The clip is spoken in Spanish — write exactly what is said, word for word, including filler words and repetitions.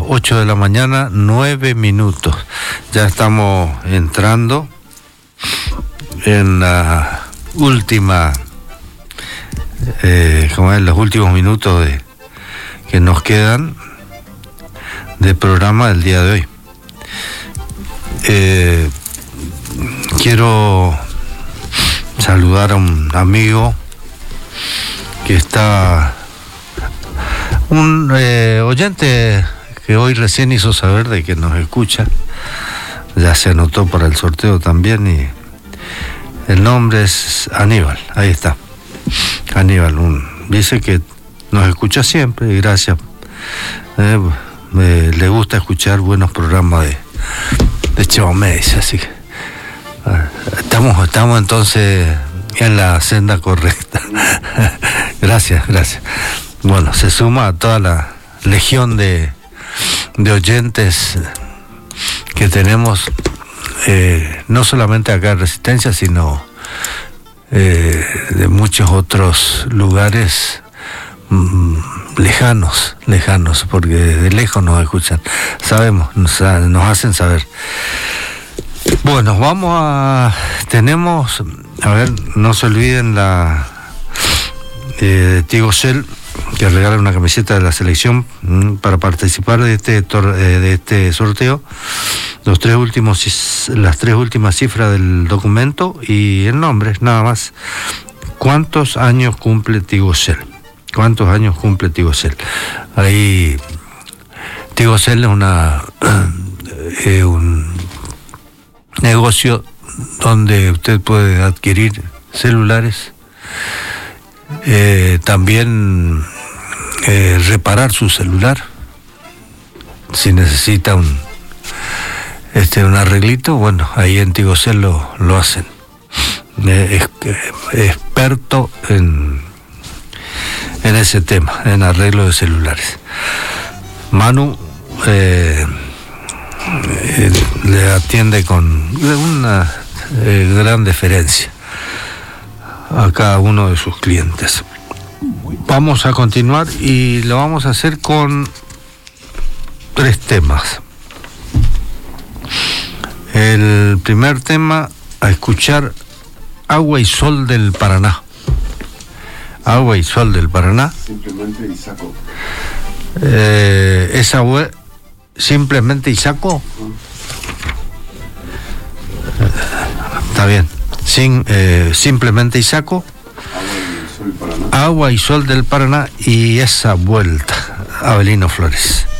ocho de la mañana, nueve minutos. Ya estamos entrando en la última, eh, como es, los últimos minutos de, que nos quedan de programa del día de hoy. Eh, quiero saludar a un amigo que está, un eh, oyente que hoy recién hizo saber de que nos escucha, ya se anotó para el sorteo también, y el nombre es Aníbal. Ahí está, Aníbal, un, dice que nos escucha siempre y gracias. Eh, me, le gusta escuchar buenos programas de, de Chomé, así que eh, estamos, estamos entonces en la senda correcta. Gracias, gracias. Bueno, se suma a toda la legión de, de oyentes que tenemos, eh, no solamente acá en Resistencia, sino eh, de muchos otros lugares mm, lejanos, lejanos, porque de lejos nos escuchan. Sabemos, nos, nos hacen saber. Bueno, vamos a... Tenemos... A ver, no se olviden la... Eh, Tigo Shell, que regala una camiseta de la selección mm, para participar de este tor- eh, de este sorteo. Los tres últimos, las tres últimas cifras del documento y el nombre, nada más. ¿Cuántos años cumple Tigo Shell? ¿Cuántos años cumple Tigo Shell? Ahí Tigo Shell es una eh, un negocio donde usted puede adquirir celulares, eh, también eh, reparar su celular si necesita un este un arreglito. Bueno, ahí en Tigo Shell lo, lo hacen. Eh, es, eh, experto en en ese tema, en arreglo de celulares. Manu eh, eh, le atiende con una eh, gran deferencia a cada uno de sus clientes. Vamos a continuar y lo vamos a hacer con tres temas. El primer tema, a escuchar Agua y Sol del Paraná. Agua y Sol del Paraná. Simplemente Isaco. Eh, esa web, Simplemente Isaco. Eh, está bien. Sin, eh, Simplemente Isaco. Agua y Sol del Paraná. Agua y Sol del Paraná y esa vuelta. Avelino Flores.